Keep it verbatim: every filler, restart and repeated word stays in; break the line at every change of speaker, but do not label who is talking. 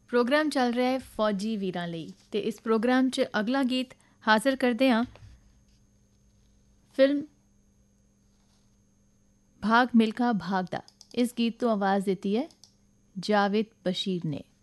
Programme ਚੱਲ ਰਿਹਾ ਹੈ ਫੌਜੀ ਵੀਰਾਂ ਲਈ ਅਤੇ ਇਸ ਪ੍ਰੋਗਰਾਮ 'ਚ ਅਗਲਾ ਗੀਤ ਹਾਜ਼ਰ ਕਰਦੇ ਹਾਂ ਫਿਲਮ ਭਾਗ ਮਿਲਖਾ ਭਾਗ ਦਾ। ਇਸ ਗੀਤ ਤੋਂ ਆਵਾਜ਼ ਦਿੱਤੀ ਹੈ ਜਾਵੇਦ ਬਸ਼ੀਰ ਨੇ।